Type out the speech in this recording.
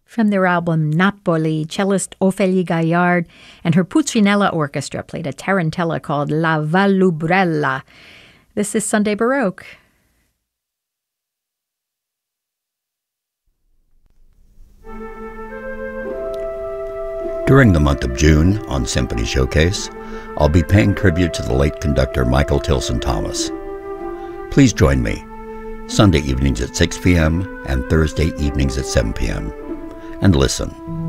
From their album Napoli, cellist Ophélie Gaillard and her Pulcinella Orchestra played a tarantella called La Vallubrella. This is Sunday Baroque. During the month of June on Symphony Showcase, I'll be paying tribute to the late conductor Michael Tilson Thomas. Please join me Sunday evenings at 6 p.m. and Thursday evenings at 7 p.m. and listen.